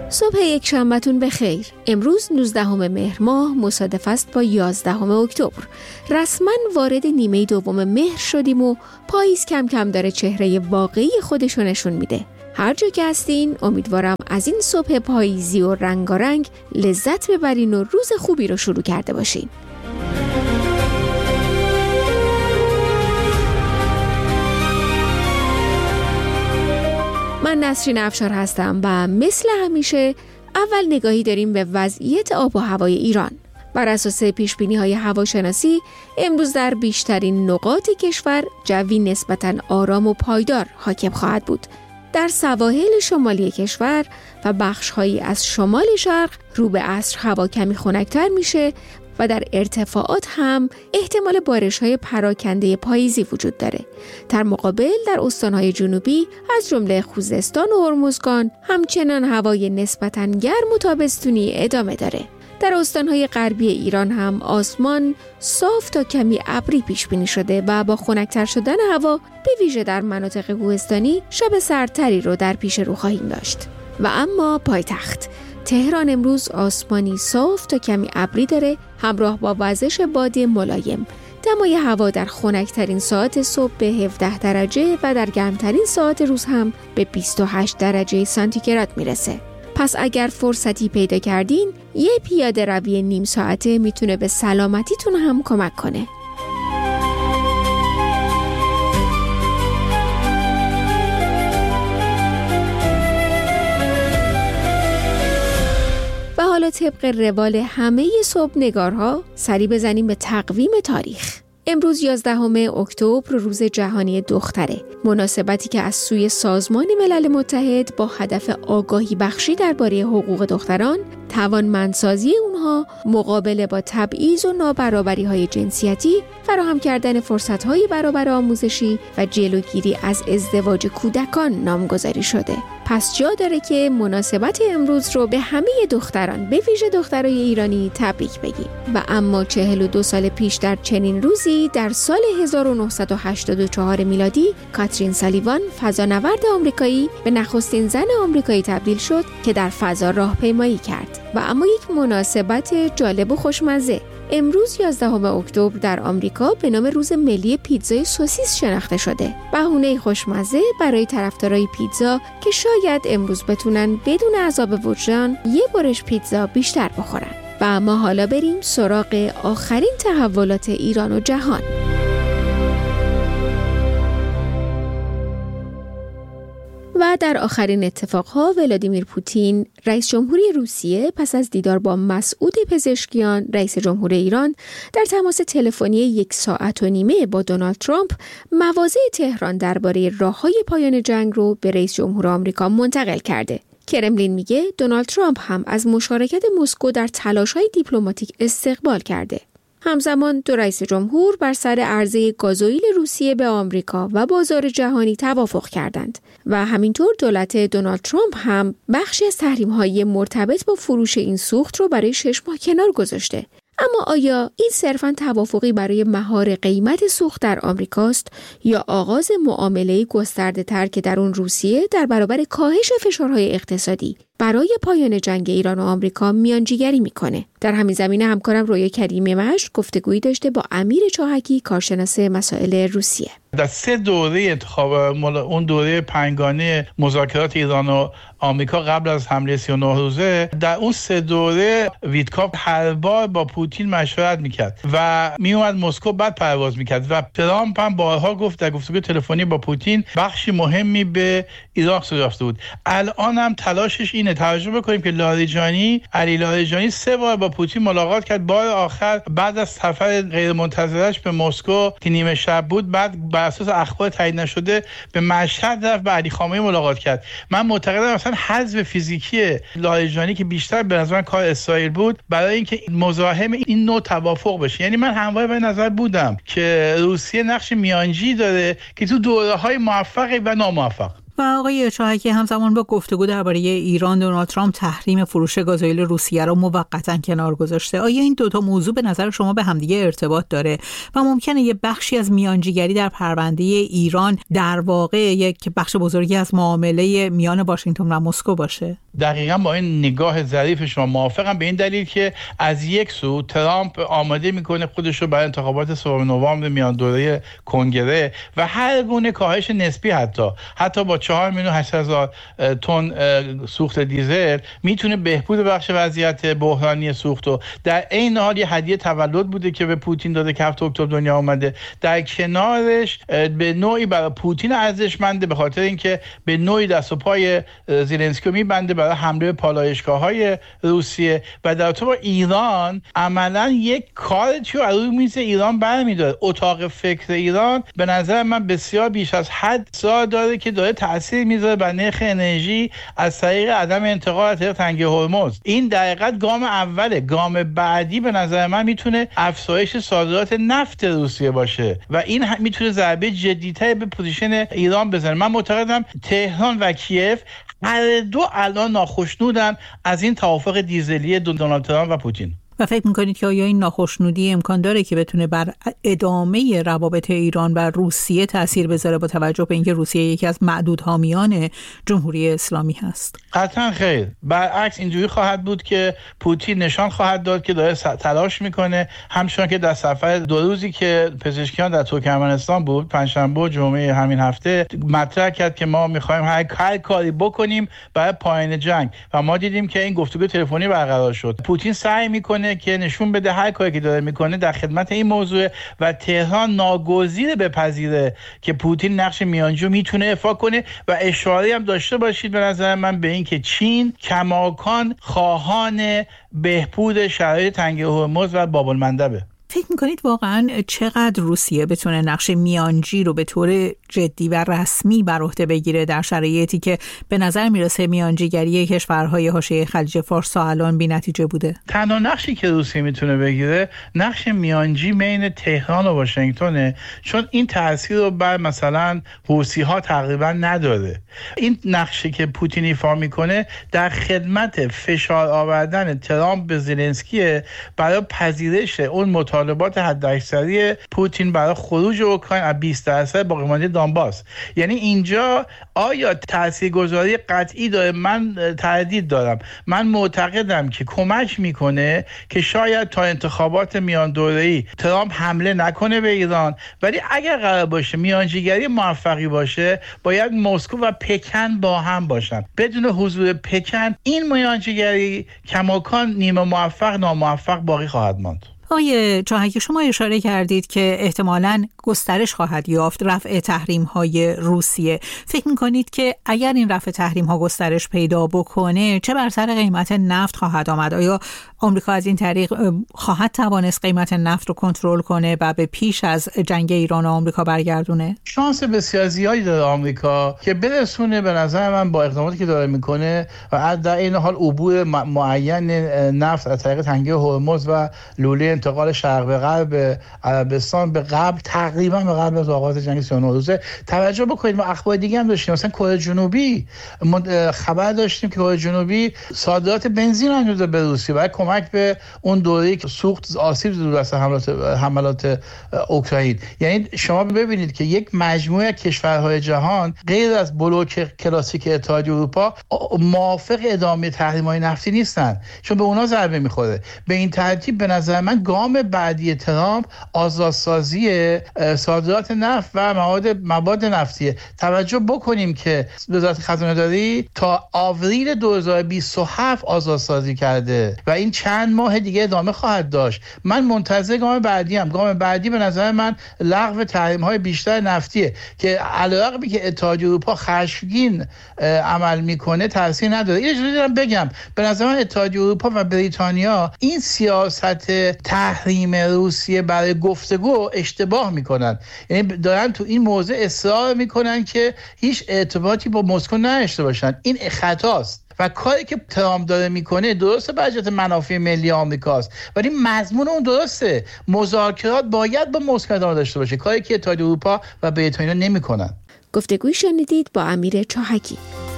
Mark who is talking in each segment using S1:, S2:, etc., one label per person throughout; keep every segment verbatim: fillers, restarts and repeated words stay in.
S1: صبح یک شنبهتون بخیر. امروز نوزدهم مهر ماه مصادف است با یازدهم اکتبر. رسما وارد نیمه دوم مهر شدیم و پاییز کم کم داره چهره واقعی خودشو نشون میده. هر جا که هستین امیدوارم از این صبح پاییزی و رنگارنگ لذت ببرین و روز خوبی رو شروع کرده باشین. من نسرین افشار هستم و مثل همیشه اول نگاهی داریم به وضعیت آب و هوای ایران. بر اساس پیشبینی‌های هواشناسی امروز در بیشترین نقاط کشور جوی نسبتاً آرام و پایدار حاکم خواهد بود. در سواحل شمالی کشور و بخش‌هایی از شمال شرق رو به عصر هوا کمی خنک‌تر میشه و در ارتفاعات هم احتمال بارش‌های پراکنده پاییزی وجود داره. در مقابل در استان‌های جنوبی از جمله خوزستان و هرمزگان همچنان هوای نسبتاً گرم و تابستونی ادامه داره. در استان‌های غربی ایران هم آسمان صاف تا کمی ابری پیش بینی شده و با خنک‌تر شدن هوا به ویژه در مناطق کوهستانی شب سردتری رو در پیش رو خواهیم داشت. و اما پایتخت تهران امروز آسمانی صاف تا کمی ابری داره، همراه با وزش باد ملایم. دمای هوا در خنک‌ترین ساعت صبح به هفده درجه و در گرمترین ساعت روز هم به بیست و هشت درجه سانتیگراد میرسه. پس اگر فرصتی پیدا کردین، یه پیاده روی نیم ساعته میتونه به سلامتیتون هم کمک کنه. و حالا طبق روال همه صبح نگارها سری بزنیم به تقویم تاریخ. امروز یازدهم اکتبر روز جهانی دختره، مناسبتی که از سوی سازمان ملل متحد با هدف آگاهی بخشی درباره حقوق دختران، توانمندسازی اونها، مقابله با تبعیض و نابرابری‌های جنسیتی، فراهم کردن فرصت‌های برابر آموزشی و جلوگیری از ازدواج کودکان نامگذاری شده. پس جا داره که مناسبت امروز رو به همه دختران، به ویژه دخترای ایرانی تبریک بگیم. و اما چهل و دو سال پیش در چنین روزی در سال هزار و نهصد و هشتاد و چهار میلادی کاترین سالیوان، فضانورد آمریکایی، به نخستین زن آمریکایی تبدیل شد که در فضا راهپیمایی کرد. و اما یک مناسبت جالب و خوشمزه، امروز یازدهم اکتبر در آمریکا به نام روز ملی پیتزای سوسیس شناخته شده. بهونه خوشمزه برای طرفدارای پیتزا که شاید امروز بتونن بدون عذاب وجدان یه برش پیتزا بیشتر بخورن. و ما حالا بریم سراغ آخرین تحولات ایران و جهان. و در آخرین اتفاقها ولادیمیر پوتین، رئیس جمهوری روسیه، پس از دیدار با مسعود پزشکیان، رئیس جمهور ایران، در تماس تلفنی یک ساعت و نیمه با دونالد ترامپ، مواضع تهران درباره راههای پایان جنگ رو به رئیس جمهور آمریکا منتقل کرده. کرملین میگه دونالد ترامپ هم از مشارکت مسکو در تلاش‌های دیپلماتیک استقبال کرده. همزمان دو رئیس جمهور بر سر عرضه گازوئیل روسیه به آمریکا و بازار جهانی توافق کردند و همینطور دولت دونالد ترامپ هم بخشی از تحریم‌های مرتبط با فروش این سوخت رو برای شش ماه کنار گذاشته. اما آیا این صرفاً توافقی برای مهار قیمت سوخت در آمریکاست یا آغاز معامله گسترده‌تر که در اون روسیه در برابر کاهش فشارهای اقتصادی برای پایان جنگ ایران و آمریکا میانجیگری میکنه؟ در همین زمینه همکارم رویا کریمی مشت گفتگویی داشته با امیر چاهکی، کارشناس مسائل روسیه.
S2: در سه دوره انتخاب اون دوره پنجگانه مذاکرات ایران و آمریکا قبل از حمله سی و نه روزه، در اون سه دوره ویتکاف هر بار با پوتین مشورت میکرد و میومد مسکو بعد پرواز میکرد و ترامپ هم بارها گفت در گفتگو تلفنی با پوتین بخشی مهمی به عراق سپرده بود. الان هم تلاشش اینه. توجه بکنیم که لاریجانی، علی لاریجانی سه بار با پوتین ملاقات کرد. بار آخر بعد از سفر غیر منتظرش به مسکو که نیمه شب بود، بعد بر اساس اخبار تایید نشده به مشهد رفت، با علی خامنه‌ای ملاقات کرد. من معتقدم مثلا حذف فیزیکی لاریجانی که بیشتر به نظر من کار اسرائیل بود برای اینکه مزاحم این نوع توافق بشه. یعنی من همواره به نظر بودم که روسیه نقش میانجی داره که تو دوره‌های موفق و ناموفق
S3: و آقای چاهکی همزمان با گفتگو درباره ایران، دونالد ترامپ تحریم فروش گازوئیل روسیه را موقتا کنار گذاشته. آیا این دوتا موضوع به نظر شما به همدیگه ارتباط داره و ممکنه یه بخشی از میانجیگری در پرونده ایران در واقع یک بخش بزرگی از معامله میان واشنگتن و مسکو باشه؟
S2: دقیقاً با این نگاه ظریف شما موافقم، به این دلیل که از یک سو ترامپ آماده میکنه خودش رو برای انتخابات سوم نوامبر میان دوره کنگره و هر گونه کاهش نسبی حتی حتی با چهار میلیون و هشتصد هزار تن سوخت دیزل میتونه بهبود بخش وضعیت بحرانی سوخت. و در این حال یه هدیه تولد بوده که به پوتین داده که هفته اکتبر دنیا اومده، در کنارش به نوعی برای پوتین ارزشمنده به خاطر اینکه به نوعی دست و پای زلنسکی میبنده برای حمله پالایشگاه‌های روسیه و در تو با ایران عملاً یک کارتی رو روی میز ایران برمی‌داره. اتاق فکر ایران به نظر من بسیار بیش از حد سا داره که داره تأثیر میذاره بر نرخ انرژی از طریق عدم انتقال از طریق تنگه هرمز. این در حقیقت گام اوله. گام بعدی به نظر من میتونه افزایش صادرات نفت روسیه باشه و این میتونه ضربه جدی‌تر به پوزیشن ایران بزنه. من معتقدم تهران و کیف هر دو الان ناخشنودن از این توافق دیزلی دونالد ترامپ و پوتین.
S3: و فکر میکنید که آیا این ناخشنودی امکان داره که بتونه بر ادامه روابط ایران و روسیه تأثیر بذاره با توجه به اینکه روسیه یکی از معدود حامیان جمهوری اسلامی هست؟
S2: قطعا خیر. برعکس اینجوری خواهد بود که پوتین نشان خواهد داد که داره تلاش میکنه، همچنان که در سفر دو روزی که پزشکیان در ترکمنستان بود پنجشنبه و جمعه همین هفته مطرح کرد که ما میخوایم هر, هر کاری بکنیم برای پایان جنگ و ما دیدیم که این گفتگو تلفنی برقرار شد. پوتین سعی میکنه که نشون بده هر کاری که داره میکنه در خدمت این موضوع و تهران ناگزیر بپذیره که پوتین نقش میانجو میتونه ایفا کنه. و اشاره هم داشته باشید به نظر من به این که چین کماکان خواهان بهبود شرایط تنگه هرمز و باب المندبه.
S3: فکر میکنید واقعا چقدر روسیه بتونه نقش میانجی رو به طور جدی و رسمی بر عهده بگیره در شرایطی که به نظر میرسه میانجیگری کشورهای حاشیه خلیج فارس تا الان بی‌نتیجه بوده؟
S2: تنها نقشی که روسیه میتونه بگیره نقش میانجی بین تهران و واشنگتنه، چون این تاثیر رو بر مثلا حوثی‌ها تقریبا نداره. این نقشی که پوتین ایفا میکنه در خدمت فشار آوردن ترامپ به زلنسکی برای پذیرش اون مطالبات حداکثری پوتین برای خروج اوکراین از بیست درصد باقی مانده دانباس. یعنی اینجا آیا تاثیرگذاری قطعی داره؟ من تردید دارم. من معتقدم که کمک میکنه که شاید تا انتخابات میان دوره‌ای ترامپ حمله نکنه به ایران، ولی اگر قرار باشه میانجیگری موفقی باشه باید مسکو و پکن با هم باشن. بدون حضور پکن این میانجیگری کماکان نیمه موفق ناموفق باقی خواهد ماند.
S3: آقای چاهکی، شما اشاره کردید که احتمالاً گسترش خواهد یافت رفع تحریم‌های روسیه. فکر می‌کنید که اگر این رفع تحریم‌ها گسترش پیدا بکنه چه بر سر قیمت نفت خواهد آمد؟ آیا آمریکا از این طریق خواهد توانست قیمت نفت رو کنترل کنه و به پیش از جنگ ایران و آمریکا برگردونه؟
S2: شانس بسیار زیادی داره آمریکا که برسونه به نظر من با اقداماتی که داره میکنه و در این حال عبور معین نفت از طریق تنگه هرمز و لوله انتقال شرق به غرب عربستان به قبل تقریبا به قبل از آغاز جنگ سی و نه روزه. توجه بکنید ما اخبار دیگه هم داشتیم، مثلا کره جنوبی خبر داشتیم که کره جنوبی صادرات بنزین انجام داد به روسیه برای کمک به اون دوره‌ای که سوخت آسیب زد از حملات حملات اوکراین. یعنی شما ببینید که یک مجموعه از کشورهای جهان غیر از بلوک کلاسیک اتحادیه اروپا موافق ادامه تحریم‌های نفتی نیستن، چون به اونا ضربه می‌خوره. به این ترتیب به نظر من گام بعدی ترامپ آزادسازی صادرات نفت و مواد مواد نفتیه. توجه بکنیم که وزارت خزانه‌داری تا آوریل دو هزار و بیست و هفت آزادسازی کرده و این چند ماه دیگه ادامه خواهد داشت. من منتظر گام بعدی هم. گام بعدی به نظر من لغو تحریم‌های بیشتر نفتیه که علیرغمی که اتحادیه اروپا خشمگین عمل میکنه تاثیر نداره. اینو دارم بگم به نظر من اتحادیه اروپا و بریتانیا این سیاست تحریم روسیه برای گفتگو اشتباه میکنن. یعنی دارن تو این موضوع اصرار میکنن که هیچ ارتباطی با مسکو نداشته باشن. این خطاست و کاری که ترامپ داره میکنه درسته بجات منافع ملی آمریکاست، ولی مضمون اون درسته. مذاکرات باید با مسکو ادامه داشته باشه، کاری که اتحادیه اروپا و بریتانیا نمیکنن.
S1: گفتگوی شنیدید با امیر چاهکی.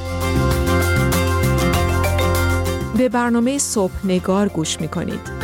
S3: به برنامه صبح نگار گوش می‌کنید.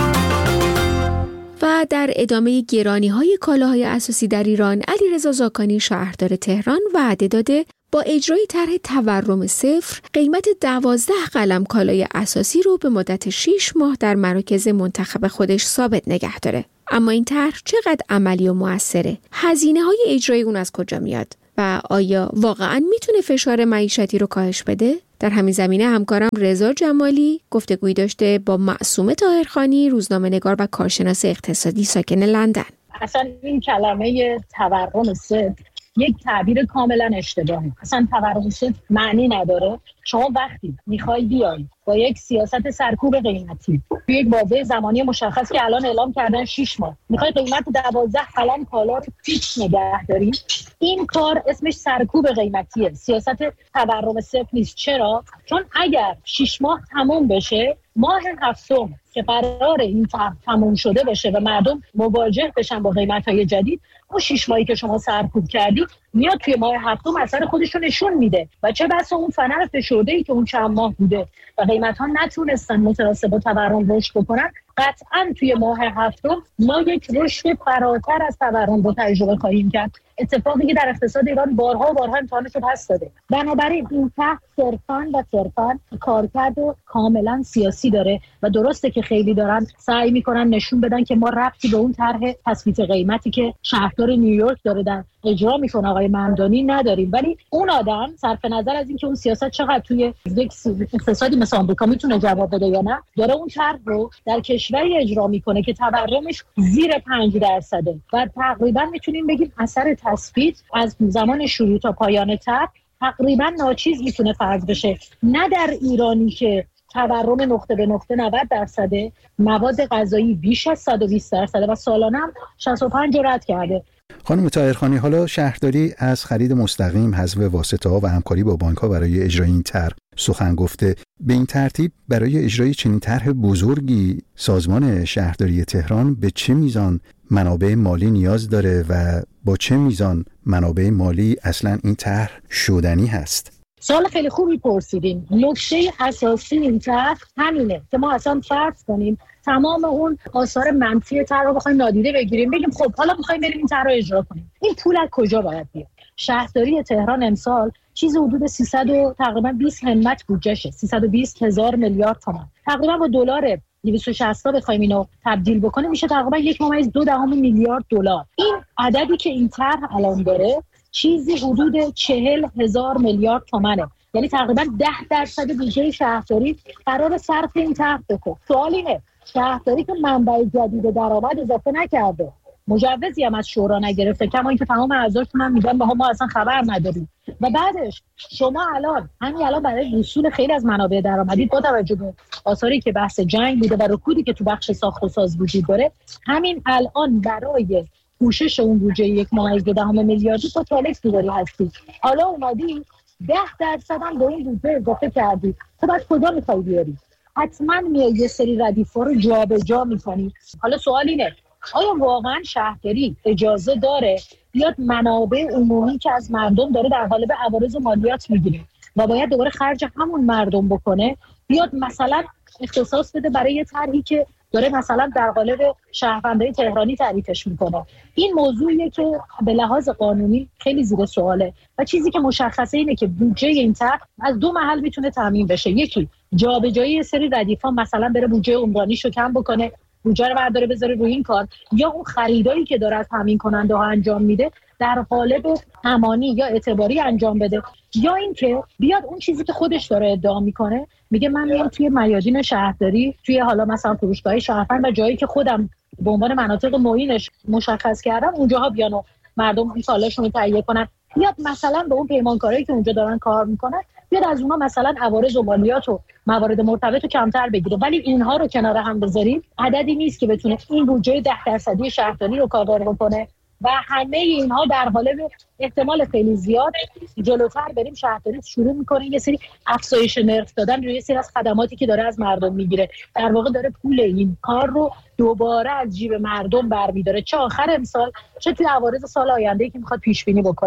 S1: و در ادامه گرانی‌های کالاهای اساسی در ایران، علیرضا زاکانی شهردار تهران وعده داده با اجرای طرح تورم صفر قیمت دوازده قلم کالای اساسی رو به مدت شش ماه در مراکز منتخب خودش ثابت نگه داره. اما این طرح چقدر عملی و موثره؟ هزینه‌های اجرای اون از کجا میاد؟ و آیا واقعاً میتونه فشار معیشتی رو کاهش بده؟ در همین زمینه همکارم رضا جمالی گفتگویی داشته با معصومه طاهرخانی، روزنامه‌نگار و کارشناس اقتصادی ساکن لندن.
S4: اصلا این کلمه تورم صفر یک تعبیر کاملا اشتباهه. اصلا تورم صفر معنی نداره. شما وقتی میخوای بیای با یک سیاست سرکوب قیمتی توی یک بازه زمانی مشخص که الان اعلام کردن شش ماه میخوای قیمت دوازده قلم کالا رو فیکس نگه داری، این کار اسمش سرکوب قیمتیه، سیاست تورم صفر نیست. چرا؟ چون اگر شش ماه تموم بشه، ماه هفتم که قرار این تموم شده بشه و مردم مواجه بشن با قیمت‌های جدید، اون شش ماهی که شما سرکوب کردی میاد توی ماه هفتم اثر خودش رو نشون میده و چه بسا اون فنر فشرده‌ای که اون چند ماه بوده و قیمت‌ها نتونستن متناسب با تورم رشد بکنن، قطعاً توی ماه هفتم ما یک رشد فراتر از تورم رو تجربه خواهیم کرد. اتفاقی که در اقتصاد ایران بارها و بارها امتحانش رو پس داده. بنابراین این طرح صرفاً و صرفاً کارکرد کاملاً سیاسی داره و درسته که خیلی دارن سعی میکنن نشون بدن که ما ربطی به اون طرح تثبیت قیمتی که شهردار نیویورک داره در اجرا میکنه آقای ممدانی نداریم، ولی اون آدم صرف نظر از اینکه اون سیاست چقدر توی یک اقتصادی مثل آمریکا میتونه جواب بده یا نه، داره اون طرح رو در کشوری اجرا میکنه که تورمش زیر پنج درصده و تقریبا میتونیم بگیم اثر تثبیت از زمان شروع تا پایان طرح تقریبا ناچیز میتونه فرض بشه. نه در ایرانی که تورم نقطه به نقطه نود درصده، مواد غذایی بیش از صد و بیست درصده و سالانه هم شصت و پنج رد کرده.
S5: خانم طاهرخانی، حالا شهرداری از خرید مستقیم، حذف واسطه‌ها و همکاری با بانک‌ها برای اجرای این طرح سخن گفته. به این ترتیب برای اجرای چنین طرح بزرگی سازمان شهرداری تهران به چه میزان منابع مالی نیاز داره و با چه میزان منابع مالی اصلا این طرح شدنی هست؟
S4: سوال خیلی خوبی پرسیدین. نکته اساسی این طرح همینه که ما اصلا فرض کنیم تمام اون آثار منفی طرح رو بخوایم نادیده بگیریم، بگیم خب حالا می‌خوایم بریم این طرح رو اجرا کنیم. این پول از کجا باید بیاد؟ شهرداری تهران امسال چیز حدود سیصد و تقریبا بیست همت بودجهشه، سیصد و بیست هزار میلیارد تومان. تقریبا با دلار دویست و شصت بخوایم اینو تبدیل بکنیم میشه تقریبا یک ممیز دو دهم میلیارد دلار. این عددی که این طرح الان داره چیزی حدود چهل هزار میلیارد تومانه، یعنی تقریبا ده درصد بودجه شهرداری قرار صرف این طرح بشه. سوال اینه شهرداری که منبع جدید درآمد اضافه نکرده، مجوزی هم از شورا نگرفته، کما اینکه تمام اعضاشون هم میگن ما ما اصلا خبر نداریم، و بعدش شما الان همین الان برای وصول خیلی از منابع درآمدی با توجه به آثاری که بحث جنگ بوده و رکودی که تو بخش ساخت و ساز وجود داره، همین الان برای پوشش اون بودجه یک ممیز دو دهم میلیاردی با تالکس داری هستی، حالا اومدی ده درصد هم به این بودجه اضافه کردی. تو بعد کجا میخوای بیاری؟ حتما میای یه سری ردیف‌ها رو جابجا می‌کنی. حالا سوال اینه آیا واقعا شهرداری اجازه داره بیاد منابع عمومی که از مردم داره در قالب عوارض و مالیات میگیره و باید دوباره خرج همون مردم بکنه، بیاد مثلا اختصاص بده برای یه طرحی که داره مثلا در قالب شهروندای تهرانی تعریفش میکنه؟ این موضوعیه که به لحاظ قانونی خیلی زیر سواله و چیزی که مشخصه اینه که بودجه این طرح از دو محل میتونه تامین بشه. یکی جابجایی یه سری ردیفا، مثلا بره بودجه عمرانیشو کم بکنه، بودجه رو برداره بذاره روی این کار، یا اون خریدایی که داره از تامین کننده ها انجام میده در قالب امانی یا اعتباری انجام بده، یا اینکه بیاد اون چیزی که خودش داره ادعا میکنه، میگه من میام توی میادین شهرداری، توی حالا مثلا فروشگاه شهروند و جایی که خودم به عنوان مناطق معینش مشخص کردم اونجاها بیان و مردم این سالاشون رو تهیه کنن، بیاد مثلا به اون پیمانکارایی که اونجا دارن کار میکنن بیاد از اونها مثلا عوارض و مالیات و موارد مرتبط رو کمتر بگیره. ولی اینها رو کنار هم بذاریم عددی نیست که بتونه این بودجه ده درصدی شهرداری رو کاور بکنه و همه اینها در قالب احتمال خیلی زیاد جلوتر بریم شهرداری شروع میکنه یه سری افزایش نرخ دادن روی یه سری از خدماتی که داره از مردم میگیره، در واقع داره پول این کار رو دوباره از جیب مردم برمیداره، چه آخر امسال چه توی عوارض سال آینده که میخواد پیش بینی بکنه.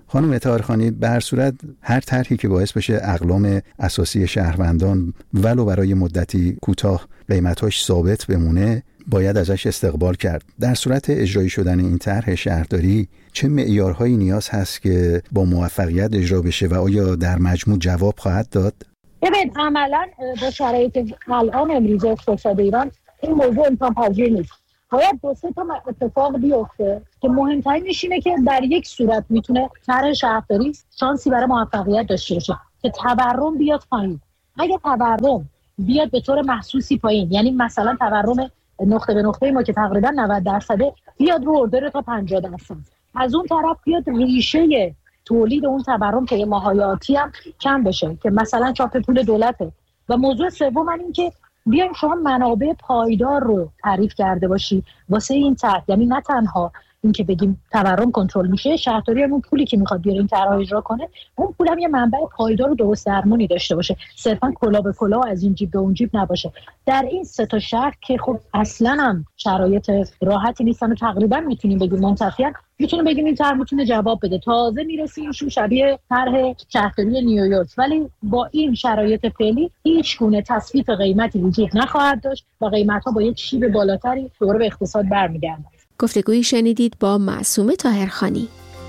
S5: خانم اطهرخانی، به هر صورت هر طرحی که باعث بشه اقلام اساسی شهروندان ولو برای مدتی کوتاه قیمتاش ثابت بمونه باید ازش استقبال کرد. در صورت اجرایی شدن این طرح شهرداری چه معیارهایی نیاز هست که با موفقیت اجرا بشه و آیا در مجموع جواب خواهد داد؟
S4: ببین عملا با شرایط الان امروز اقتصاد ایران این موضوع امکان پذیر نیست. باید دو سه تا اتفاق بیفته که مهمترینش اینه که در یک صورت میتونه طرح شهرداری شانسی برای موفقیت داشته باشه که تورم بیاد پایین. اگه تورم بیاد به طور محسوسی پایین، یعنی مثلا تورم نقطه به نقطه ما که تقریبا نود درصده بیاد رو اردر تا پنجاه درصد، از اون طرف بیاد ریشه تولید اون تورم که ماهای آتی هم کم بشه که مثلا چاپ پول دولته. و موضوع سوم این که بیایم شما منابع پایدار رو تعریف کرده باشی واسه این طرح، یعنی نه تنها این که بگیم تورم کنترل میشه، شهرداری هم اون پولی که میخواد بیاره این طرح اجرا کنه اون پول هم یه منبع پایدار و درست درمونی داشته باشه، صرفا کلا به کلا از این جیب به اون جیب نباشه. در این سه تا شهر که خب اصلا هم شرایط راحتی نیستن و تقریبا میتونیم بگیم منتفیان، میتونیم بگیم این طرح میتونه جواب بده. تازه میرسیم شو شبیه طرح شهرداری نیویورک، ولی با این شرایط فعلی هیچ گونه تثبیت قیمتی وجود نخواهد داشت و قیمت‌ها با یک شیب بالاتری دوباره به اقتصاد برمیگردن.
S1: گفتگویی شنیدید با معصومه طاهرخانی.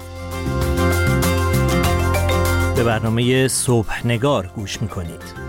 S6: به برنامه صبحنگار گوش میکنید.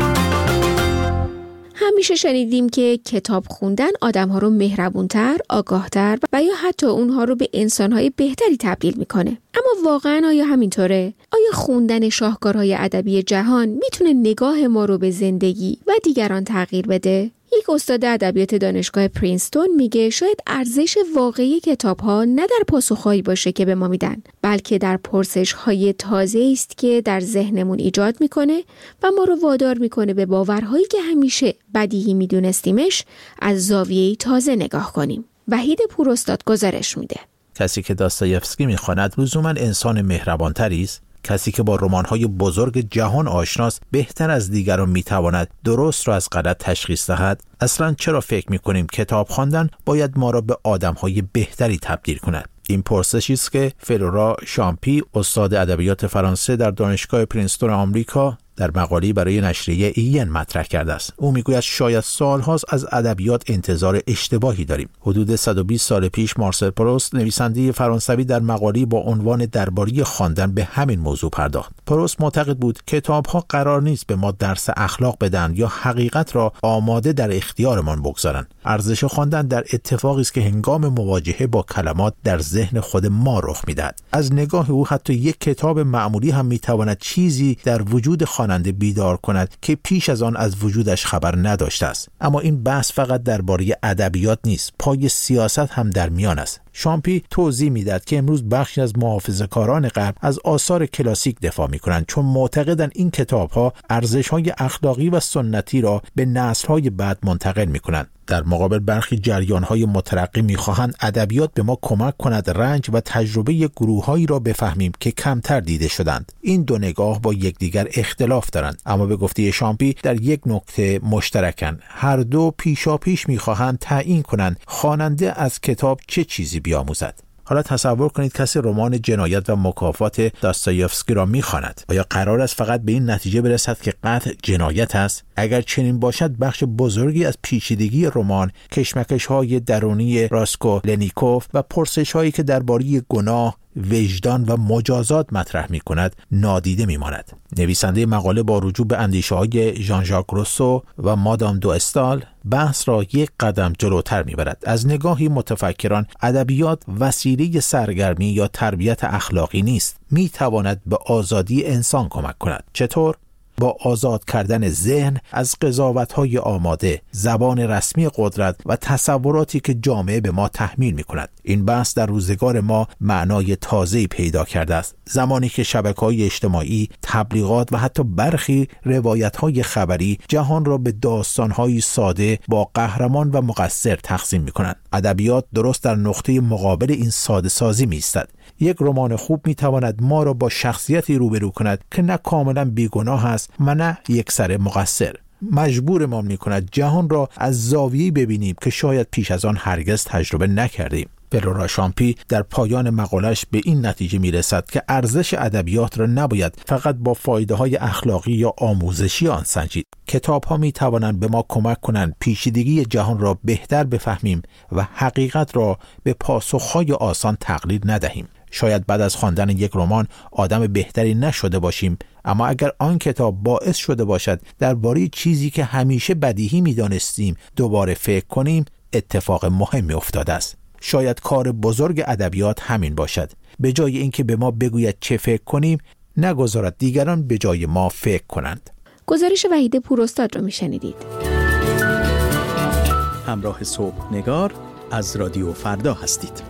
S1: همیشه شنیدیم که کتاب خوندن آدم‌ها رو مهربون‌تر، آگاه‌تر و یا حتی اونها رو به انسان‌های بهتری تبدیل میکنه. اما واقعاً آیا همینطوره؟ آیا خوندن شاهکارهای ادبی جهان میتونه نگاه ما رو به زندگی و دیگران تغییر بده؟ یک استاد ادبیات دانشگاه پرینستون میگه شاید ارزش واقعی کتاب‌ها نه در پاسخهایی باشه که به ما میدن، بلکه در پرسش‌های تازه‌ای است که در ذهنمون ایجاد میکنه و ما رو وادار میکنه به باورهایی که همیشه بدیهی میدونستیمش از زاویه‌ای تازه نگاه کنیم. وحید پوراستاد گزارش میده.
S7: کسی که داستایفسکی میخواند لزوما انسان مهربانتری است. کسی که با رمان‌های بزرگ جهان آشناست بهتر از دیگران میتواند درست را از غلط تشخیص دهد. اصلاً چرا فکر میکنیم کتاب خواندن باید ما را به آدم‌های بهتری تبدیل کند؟ این پرسشی است که فلورا شامپی، استاد ادبیات فرانسه در دانشگاه پرینستون آمریکا، در مقاله‌ای برای نشریه این مطرح کرده است. او میگوید شاید سال‌هاست از ادبیات انتظار اشتباهی داریم. حدود صد و بیست سال پیش مارسل پروست، نویسنده فرانسوی، در مقاله‌ای با عنوان درباره خواندن به همین موضوع پرداخت. پروست معتقد بود کتاب‌ها قرار نیست به ما درس اخلاق بدن یا حقیقت را آماده در اختیارمان بگذارند. ارزش خواندن در اتفاقی است که هنگام مواجهه با کلمات در ذهن خود ما رخ می‌دهد. از نگاه او حتی یک کتاب معمولی هم می‌تواند چیزی در وجود خواننده بیدار کند که پیش از آن از وجودش خبر نداشته است. اما این بحث فقط درباره ادبیات نیست، پای سیاست هم در میان است. شامپی توضیح میداد که امروز بخشی از محافظه‌کاران غرب از آثار کلاسیک دفاع میکنند چون معتقدند این کتاب‌ها ارزش‌های اخلاقی و سنتی را به نسل‌های بعد منتقل میکنند. در مقابل برخی جریان‌های مترقی می‌خواهند ادبیات به ما کمک کند رنج و تجربه گروه‌هایی را بفهمیم که کمتر دیده شدند. این دو نگاه با یکدیگر اختلاف دارند، اما به گفته شامپی در یک نکته مشترکند. هر دو پیشاپیش می‌خواهند تعیین کنند خواننده از کتاب چه چیزی بیاموزد. حالا تصور کنید کسی رمان جنایت و مکافات داستایفسکی را می‌خواند. آیا قرار است فقط به این نتیجه برسد که قتل جنایت است؟ اگر چنین باشد بخش بزرگی از پیچیدگی رمان، کشمکش‌های درونی راسکولنیکوف و پرسش‌هایی که درباره گناه، وجدان و مجازات مطرح می کند نادیده می ماند. نویسنده مقاله با رجوع به اندیشه های ژان ژاک روسو و مادام دو استال بحث را یک قدم جلوتر می برد. از نگاهی متفکران ادبیات وسیله سرگرمی یا تربیت اخلاقی نیست، می تواند به آزادی انسان کمک کند. چطور؟ با آزاد کردن ذهن از قضاوت‌های آماده، زبان رسمی قدرت و تصوراتی که جامعه به ما تحمیل می‌کند. این بحث در روزگار ما معنای تازه‌ای پیدا کرده است. زمانی که شبکه‌های اجتماعی، تبلیغات و حتی برخی روایت‌های خبری جهان را به داستان‌های ساده با قهرمان و مقصر تقسیم می‌کنند. ادبیات درست در نقطه مقابل این ساده‌سازی می‌ایستد. یک رمان خوب می‌تواند ما را با شخصیتی روبرو کند که نه کاملا بیگناه است و نه یک سر مقصر. مجبورمان می‌کند جهان را از زاویه‌ای ببینیم که شاید پیش از آن هرگز تجربه نکردیم. فلورا شامپی در پایان مقالش به این نتیجه میرسد که ارزش ادبیات را نباید فقط با فایده‌های اخلاقی یا آموزشی آن سنجید. کتاب‌ها می‌توانند به ما کمک کنند پیچیدگی جهان را بهتر بفهمیم و حقیقت را به پاسخ‌های آسان تقلید ندهیم. شاید بعد از خواندن یک رمان آدم بهتری نشده باشیم، اما اگر آن کتاب باعث شده باشد درباره چیزی که همیشه بدیهی می‌دانستیم دوباره فکر کنیم، اتفاق مهمی افتاده است. شاید کار بزرگ ادبیات همین باشد. به جای اینکه به ما بگوید چه فکر کنیم، نگذارد دیگران به جای ما فکر کنند.
S1: گزارش وحید پوراستاد رو میشنیدید.
S6: همراه صبح نگار از رادیو فردا هستید.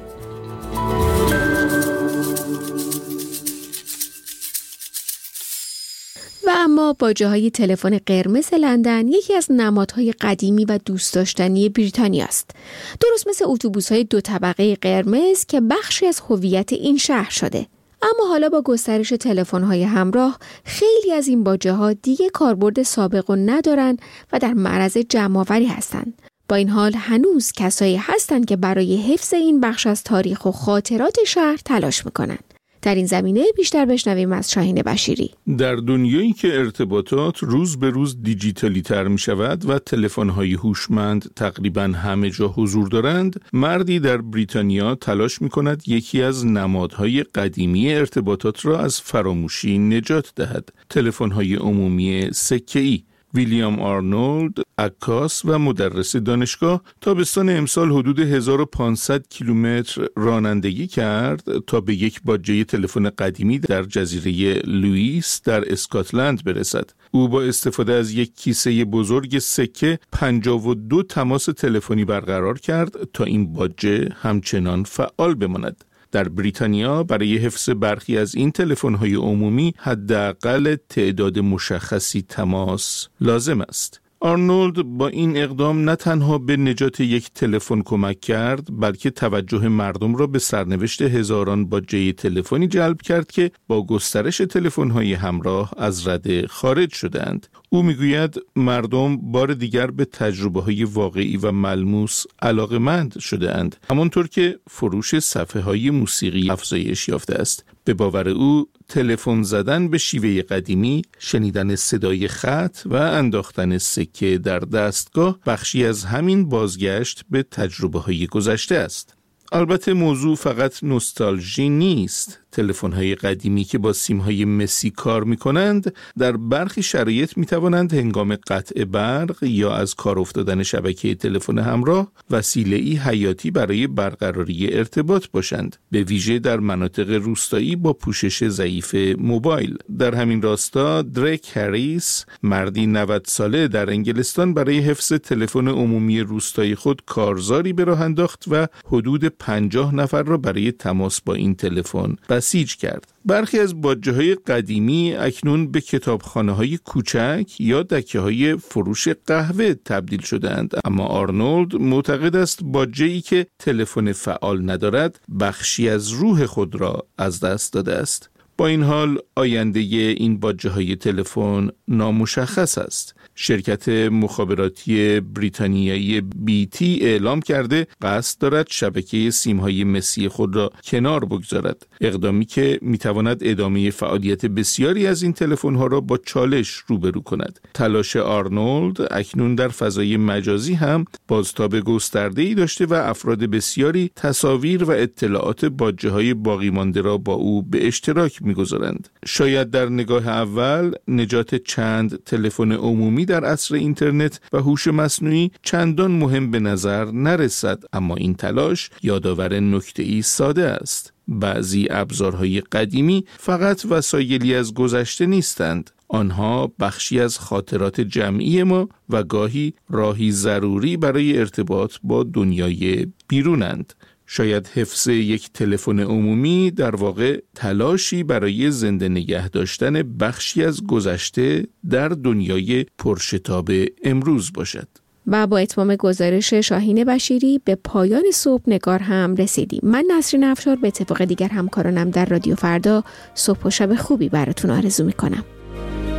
S1: و اما باجه‌های تلفن قرمز لندن یکی از نمادهای قدیمی و دوست داشتنی بریتانیا است. درست مثل اتوبوس‌های دو طبقه قرمز که بخشی از هویت این شهر شده. اما حالا با گسترش تلفن‌های همراه خیلی از این باجه‌ها دیگه کاربرد سابق رو ندارن و در معرض جمع‌آوری هستند. با این حال هنوز کسایی هستند که برای حفظ این بخش از تاریخ و خاطرات شهر تلاش می‌کنن. در این زمینه بیشتر بشنویم از شاهین بشیری.
S8: در دنیایی که ارتباطات روز به روز دیجیتالی تر می شود و تلفن‌های هوشمند تقریباً همه جا حضور دارند، مردی در بریتانیا تلاش می کند یکی از نمادهای قدیمی ارتباطات را از فراموشی نجات دهد: تلفن‌های عمومی سکه‌ای. ویلیام آرنولد، عکاس و مدرس دانشگاه، تابستان امسال حدود هزار و پانصد کیلومتر رانندگی کرد تا به یک باجه تلفن قدیمی در جزیره لوئیس در اسکاتلند برسد. او با استفاده از یک کیسه بزرگ سکه پنجاه و دو تماس تلفنی برقرار کرد تا این باجه همچنان فعال بماند. در بریتانیا برای حفظ برخی از این تلفن‌های عمومی حداقل تعداد مشخصی تماس لازم است. آرنولد با این اقدام نه تنها به نجات یک تلفن کمک کرد، بلکه توجه مردم را به سرنوشت هزاران باجه تلفنی جلب کرد که با گسترش تلفن‌های همراه از رده خارج شدند. او میگوید مردم بار دیگر به تجربه‌های واقعی و ملموس علاقه‌مند شده‌اند، همانطور که فروش صفحه‌های موسیقی افزایش یافته است. به باور او تلفن زدن به شیوه قدیمی، شنیدن صدای خط و انداختن سکه در دستگاه بخشی از همین بازگشت به تجربه‌های گذشته است. البته موضوع فقط نوستالژی نیست. تلفن‌های قدیمی که با سیم‌های مسی کار می‌کنند در برخی شرایط می‌توانند هنگام قطع برق یا از کار افتادن شبکه تلفن همراه وسیله‌ای حیاتی برای برقراری ارتباط باشند، به ویژه در مناطق روستایی با پوشش ضعیف موبایل. در همین راستا دریک هریس، مردی نود ساله در انگلستان، برای حفظ تلفن عمومی روستایی خود کارزاری به راه انداخت و حدود پنجاه نفر را برای تماس با این تلفن بسیج کرد. برخی از باجه‌های قدیمی اکنون به کتابخانه‌های کوچک یا دکه‌های فروش قهوه تبدیل شده‌اند، اما آرنولد معتقد است باجه‌ای که تلفن فعال ندارد بخشی از روح خود را از دست داده است. با این حال آینده این باجه‌های تلفن نامشخص است. شرکت مخابراتی بریتانیایی بی تی اعلام کرده قصد دارد شبکه سیم‌های مسی خود را کنار بگذارد، اقدامی که می‌تواند ادامه فعالیت بسیاری از این تلفن‌ها را با چالش روبرو کند. تلاش آرنولد اکنون در فضای مجازی هم بازتاب گسترده‌ای داشته و افراد بسیاری تصاویر و اطلاعات باجه‌های باقی مانده را با او به اشتراک می‌گذارند. شاید در نگاه اول نجات چند تلفن عمومی در عصر اینترنت و هوش مصنوعی چندان مهم به نظر نرسد، اما این تلاش یادآور نکته‌ای ساده است: بعضی ابزارهای قدیمی فقط وسایلی از گذشته نیستند، آنها بخشی از خاطرات جمعی ما و گاهی راهی ضروری برای ارتباط با دنیای بیرونند. شاید حفظ یک تلفن عمومی در واقع تلاشی برای زنده نگه داشتن بخشی از گذشته در دنیای پرشتاب امروز باشد.
S1: و با اتمام گزارش شاهین بشیری به پایان صبح نگار هم رسیدیم. من نسرین افشار به اتفاق دیگر همکارانم در رادیو فردا صبح و شب خوبی براتون آرزو میکنم.